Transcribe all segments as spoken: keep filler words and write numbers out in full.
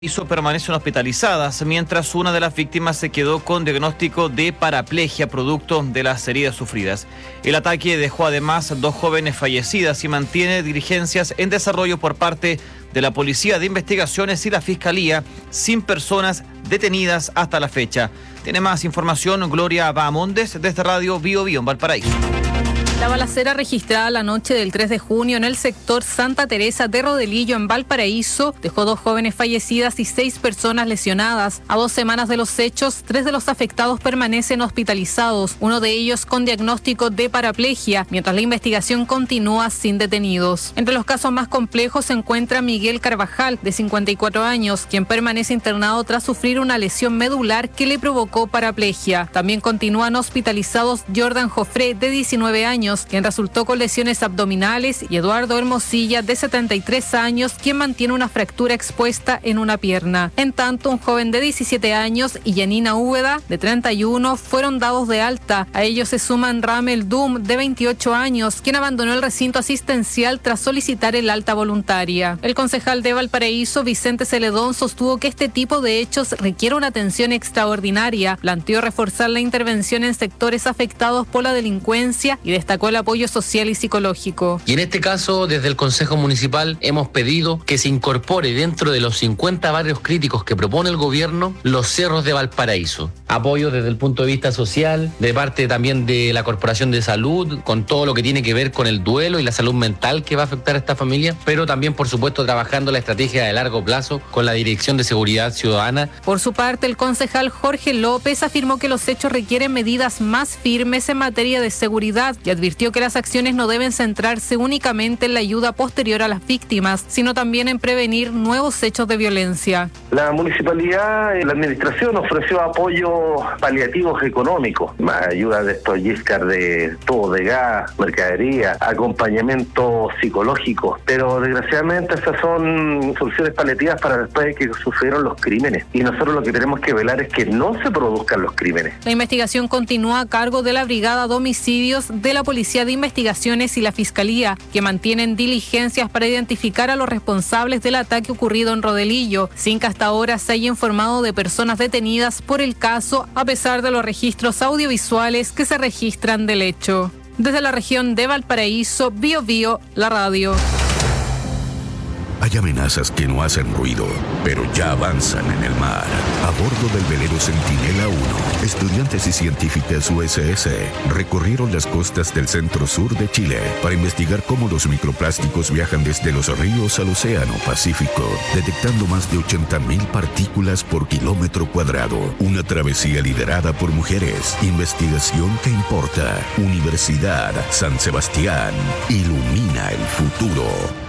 Hizo permanecen hospitalizadas, mientras una de las víctimas se quedó con diagnóstico de paraplegia producto de las heridas sufridas. El ataque dejó además dos jóvenes fallecidas y mantiene diligencias en desarrollo por parte de la Policía de Investigaciones y la Fiscalía, sin personas detenidas hasta la fecha. Tiene más información Gloria Bahamondes desde Radio Bio Bio en Valparaíso. La balacera registrada la noche del tres de junio en el sector Santa Teresa de Rodelillo en Valparaíso dejó dos jóvenes fallecidas y seis personas lesionadas. A dos semanas de los hechos, tres de los afectados permanecen hospitalizados, uno de ellos con diagnóstico de paraplegia, mientras la investigación continúa sin detenidos. Entre los casos más complejos se encuentra Miguel Carvajal, de cincuenta y cuatro años, quien permanece internado tras sufrir una lesión medular que le provocó paraplegia. También continúan hospitalizados Jordan Jofré, de diecinueve años, quien resultó con lesiones abdominales, y Eduardo Hermosilla, de setenta y tres años, quien mantiene una fractura expuesta en una pierna. En tanto, un joven de diecisiete años y Yanina Úbeda, de treinta y uno, fueron dados de alta. A ellos se suman Ramel Dum, de veintiocho años, quien abandonó el recinto asistencial tras solicitar el alta voluntaria. El concejal de Valparaíso, Vicente Celedón, sostuvo que este tipo de hechos requiere una atención extraordinaria. Planteó reforzar la intervención en sectores afectados por la delincuencia y destacó el apoyo social y psicológico. Y en este caso, desde el Consejo Municipal hemos pedido que se incorpore dentro de los cincuenta barrios críticos que propone el gobierno los cerros de Valparaíso. Apoyo desde el punto de vista social, de parte también de la Corporación de Salud, con todo lo que tiene que ver con el duelo y la salud mental que va a afectar a esta familia, pero también, por supuesto, trabajando la estrategia de largo plazo con la Dirección de Seguridad Ciudadana. Por su parte, el concejal Jorge López afirmó que los hechos requieren medidas más firmes en materia de seguridad y advirtió que las acciones no deben centrarse únicamente en la ayuda posterior a las víctimas, sino también en prevenir nuevos hechos de violencia. La municipalidad y la administración ofreció apoyos paliativos económicos, más ayuda de estos Giscard de todo, de gas, mercadería, acompañamiento psicológico, pero desgraciadamente esas son soluciones paliativas para después de que sufrieron los crímenes, y nosotros lo que tenemos que velar es que no se produzcan los crímenes. La investigación continúa a cargo de la Brigada de Homicidios de la Policía de Investigaciones y la Fiscalía, que mantienen diligencias para identificar a los responsables del ataque ocurrido en Rodelillo, sin que hasta ahora se haya informado de personas detenidas por el caso, a pesar de los registros audiovisuales que se registran del hecho. Desde la región de Valparaíso, Bio Bio, la radio. Hay amenazas que no hacen ruido, pero ya avanzan en el mar. A bordo del velero Centinela uno, estudiantes y científicas U S S recorrieron las costas del centro-sur de Chile para investigar cómo los microplásticos viajan desde los ríos al Océano Pacífico, detectando más de ochenta mil partículas por kilómetro cuadrado. Una travesía liderada por mujeres. Investigación que importa. Universidad San Sebastián. Ilumina el futuro.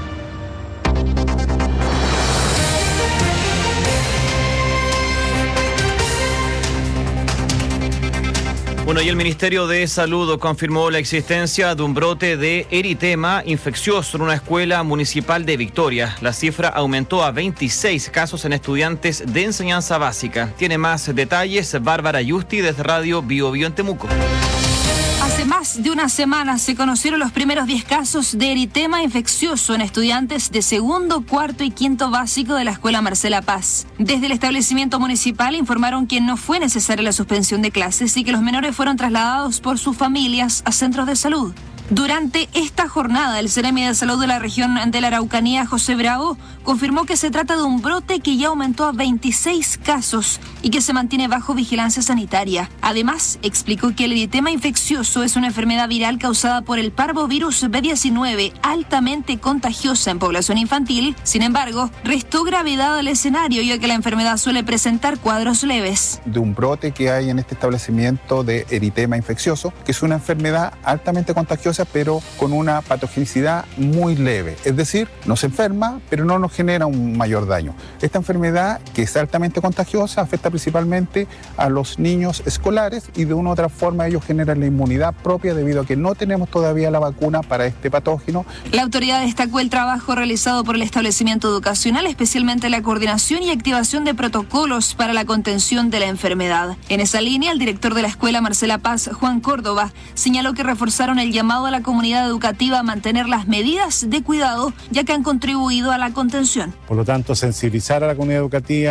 Bueno, y el Ministerio de Salud confirmó la existencia de un brote de eritema infeccioso en una escuela municipal de Victoria. La cifra aumentó a veintiséis casos en estudiantes de enseñanza básica. Tiene más detalles Bárbara Yusti desde Radio Bio Bio en Temuco. Hace más de una semana se conocieron los primeros diez casos de eritema infeccioso en estudiantes de segundo, cuarto y quinto básico de la Escuela Marcela Paz. Desde el establecimiento municipal informaron que no fue necesaria la suspensión de clases y que los menores fueron trasladados por sus familias a centros de salud. Durante esta jornada, el Seremi de Salud de la región de la Araucanía, José Bravo, confirmó que se trata de un brote que ya aumentó a veintiséis casos y que se mantiene bajo vigilancia sanitaria. Además, explicó que el eritema infeccioso es una enfermedad viral causada por el parvovirus B diecinueve, altamente contagiosa en población infantil. Sin embargo, restó gravedad al escenario, ya que la enfermedad suele presentar cuadros leves. De un brote que hay en este establecimiento de eritema infeccioso, que es una enfermedad altamente contagiosa, pero con una patogenicidad muy leve. Es decir, nos enferma, pero no nos genera un mayor daño. Esta enfermedad, que es altamente contagiosa, afecta principalmente a los niños escolares y de una u otra forma ellos generan la inmunidad propia debido a que no tenemos todavía la vacuna para este patógeno. La autoridad destacó el trabajo realizado por el establecimiento educacional, especialmente la coordinación y activación de protocolos para la contención de la enfermedad. En esa línea, el director de la Escuela Marcela Paz, Juan Córdoba, señaló que reforzaron el llamado a la comunidad educativa a mantener las medidas de cuidado, ya que han contribuido a la contención. Por lo tanto, sensibilizar a la comunidad educativa